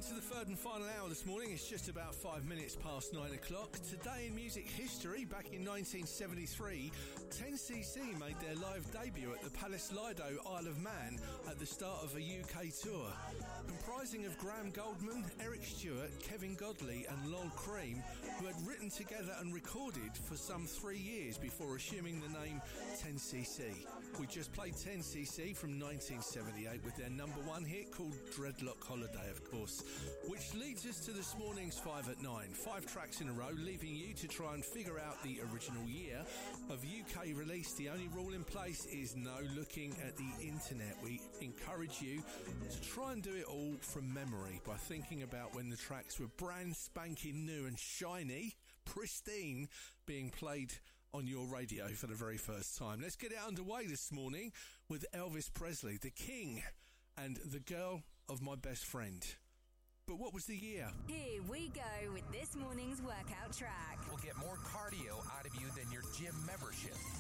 to the third and final hour this morning. It's just about 5 minutes past 9 o'clock. Today in music history, back in 1973, 10cc made their live debut at the Palace Lido, Isle of Man, at the start of a UK tour. Comprising of Graham Goldman, Eric Stewart, Kevin Godley and Lol Cream, who had written together and recorded for some 3 years before assuming the name 10cc. We just played 10cc from 1978 with their number one hit called Dreadlock Holiday, of course, which leads us to this morning's 5 at 9. 5 tracks in a row, leaving you to try and figure out the original year of UK release. The only rule in place is no looking at the internet. We encourage you to try and do it all from memory by thinking about when the tracks were brand spanking new and shiny, pristine, being played on your radio for the very first time. Let's get it underway this morning with Elvis Presley, the King, and the Girl of My Best Friend. But what was the year? Here we go with this morning's workout track. We'll get more cardio out of you than your gym membership.